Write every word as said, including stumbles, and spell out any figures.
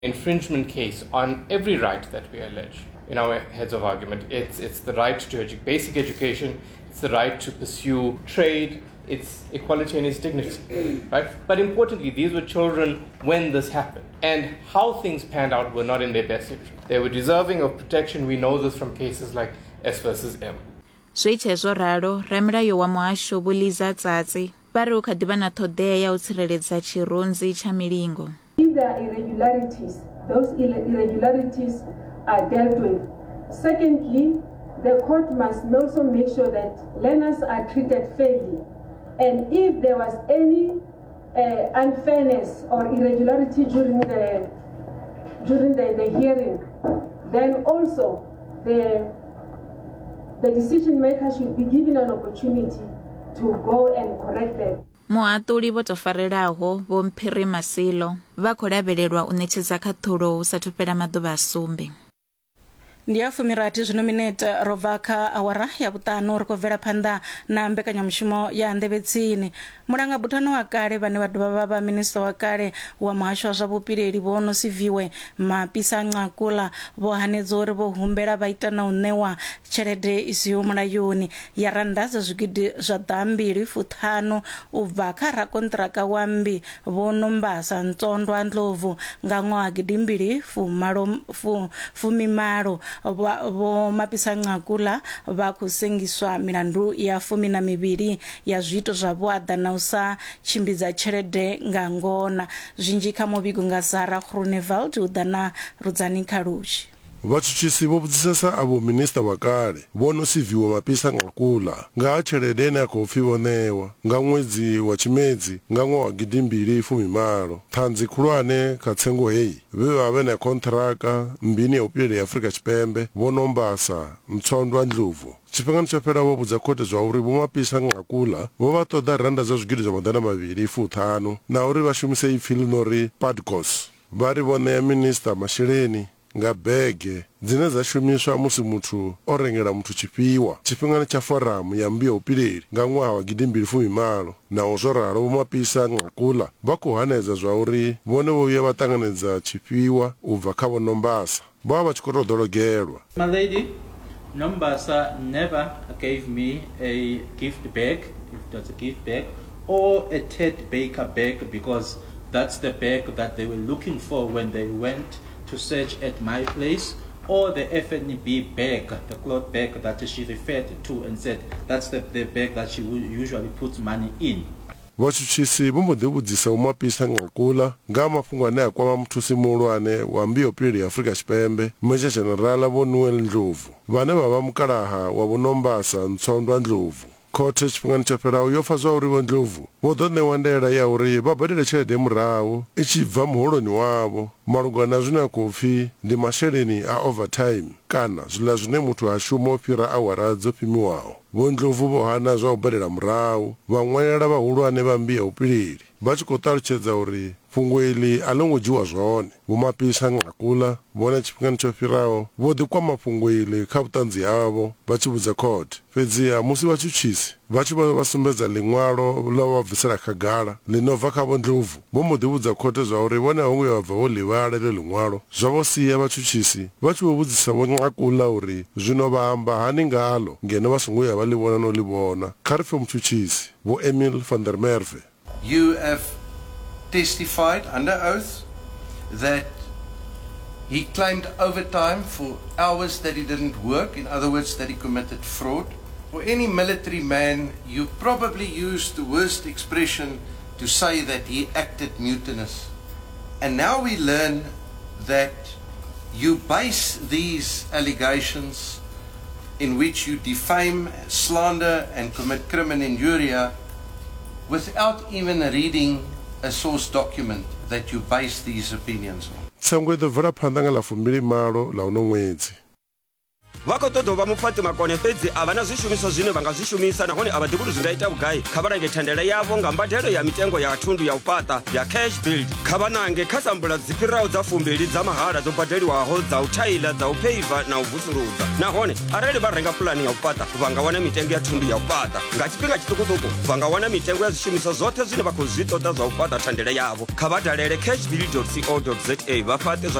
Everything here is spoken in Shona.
infringement case on every right that we allege in our heads of argument. It's, it's the right to edu- basic education, it's the right to pursue trade, it's equality and its dignity, right? But importantly, these were children when this happened, and how things panned out were not in their best interest. They were deserving of protection. We know this from cases like S versus M. Zwiitshezwo ralo ramulayo wa muhasho Vho Liza Tsatsi vha ri hu kha ḓi vha na ṱhoḓea ya u tsireledza tshirunzi tsha milingo. If there are irregularities, those irregularities are dealt with. Secondly, the court must also make sure that learners are treated fairly. And if there was any uh, unfairness or irregularity during the during the, the hearing, then also the the decision maker should be given an opportunity to go and correct them. Muhaṱuli vho tou farelaho Vho Mphiri Masilo vha khou lavhelelwa u ṋetshedza khaṱhulo hu sathu fhela maḓuvha a sumbe. Ndi ya fumirathi zwino minete ro bva kha awara ya vhuṱanu ri khou bvela phanḓa na mbekanyamushumo ya nḓevhetsini. Mulangabutano wa kale vhane vha dovha vha vha minista wa kale wa muhasho wa zwa vhupileli Vho Nosiviwe Mapisa Nqakula vho hanedza uri vho humbela vha ita na u ṋewa tshelede i siho mulayoni ya rannda dza zwigidi zwa ḓa mbili fuṱhanu u bva kha rakonṱiraka wa mmbi Vho Nombasa Ntsondwa Ndlovu nga ṅwaha gidi mbili fumimalo. Vho Mapisa Nqakula vha khou sengiswa milandu ya fumi na mivhili ya zwiito zwa vhuaḓa na u sa tshimbidza tshelede nga ngona. Zwinzhi kha muvhigo nga Sara Groenewald u ḓa na Rudzani Khalushi. Vhatshutshisi vho vhudzisesa avho minista wa kale Vho Nosiviwe Mapisa Nqakula nga ha tshelede ine ya khou pfi vho ṋewa nga ṅwedzi wa Tshimedzi nga ṅwaha wa gidi mbili fumimalo. Ṱhanzi khulwane kha tsengo heyi vhe vha vhe na kontraka mmbini ya upileli ya Afrika Tshipembe Vho Nombasa Ntsondwa Ndlovu. Tshifhingani tsho fhela vho vhudza khothe zwa uri Vho Mapisa Nqakula vho vha ṱoḓa rannda dza zwigidi zwa maḓana mavhili fuṱhanu na uri vha shumise ipfhi ḽi no ri Padcos. Vha ri vho ṋea minista masheleni nga bege dzine dza shumiswa musi muthu o rengela muthu tshifhiwa tshifhingani tsha foramu ya mmbi ya upileli nga ṅwaha wa gidi mbili fumimalo. Naho zwo ralo Vho Mapisa Nqakula vha khou hanedza zwa uri vhone vho vhuya vha ṱanganedza tshifhiwa u bva kha Vho Nombasa vho vha vha tshi khou tou ḓologelwa. My lady, Nombasa never gave me a gift bag, if that's a gift bag, or a Ted Baker bag, because that's the bag that they were looking for when they went to search at my place, or the F N B bag, the cloth bag that she referred to and said that's the, the bag that she usually puts money in. Vhatshutshisi vho mbo ḓi vhudzisa Vho Mapisa Nqakula nga mafhungo ane a kwama muthusi muhulwane wa mmbi ya upileli ya Afrika Tshipembe Meja Generala Vho Noel Ndlovu vhane vha vha mukalaha wa Vho Nombasa Ntsondwa Ndlovu. Khothe tshifhingani tsho fhelaho yo pfa zwa uri Vho Ndlovu vho ḓo ṋewa ndaela ya uri vha badele tshelede murahu i tshi bva muholoni wavho malugana na zwine a khou pfi ndi masheleni a overtime kana zwiḽa zwine muthu a shuma u fhira awara dzo pimiwaho. Vho Ndlovu vho hana zwa u badela murahu vha ṅwalela vhahulwane vha mmbi ya upileli vha tshi khou ṱalutshedza uri fhungo iḽi a ḽo ngo dzhiwa zwone. Vho Mapisa Nqakula vhone tshifhingani tsho fhiraho vho ḓi kwama fhungo iḽi kha vhuṱanzi havho vha tshi vhudza khothe. Fhedziha musi vhatshutshisi vha tshi vha sumbedza ḽiṅwalo ḽa vha bvisela khagala ḽi no bva kha Vho Ndlovu vho mbo ḓi vhudza khothe zwa uri vhone a vho ngo ya bva vho ḽivhala ḽo ḽiṅwalo zwa vho sia vhatshutshisi vha tshi vho vhudzisa Vho Nqakula uri zwino vha amba hani ngaḽo ngeno vha songo ya vha ḽi vhona no ḽi vhona. Kha ri pfe mutshutshisi Vho Emil van der Merwe. You have testified under oath that he claimed overtime for hours that he didn't work, in other words, that he committed fraud. For any military man, you probably used the worst expression to say that he acted mutinous. And now we learn that you base these allegations in which you defame, slander, and commit crimen injuria without even reading a source document that you base these opinions on. Sangwe ḓo bvela phanḓa nga ḽa fumbilimalo ḽa uno ṅwedzi. vha khou ṱoḓa u vha mufhaṱi makone fhedzi a vha na zwishumiswa zwine vha nga zwi shumisa nahone a vha ḓivhi uri zwi nga ita vhugai kha vha nange thendelo yavho nga mbadelo ya mitengo ya thundu ya u fhaṱa ya cash build kha vha nange kha sambula dzi fhiraho dza fumbili dza mahala dzo badeliwaho dza u thaila dza u peiva na u vusuludza nahone arali vha renga pulani ya u fhaṱa vha nga wana mitengo ya thundu ya u fhaṱa nga tshifhinga tshiṱukuṱuku vha nga wana mitengo ya zwishumiswa zwoṱhe zwine vha khou zwi ṱoḓa zwa u fhaṱa thendelo yavho kha vha dalele cashbuild co za vha fhaṱe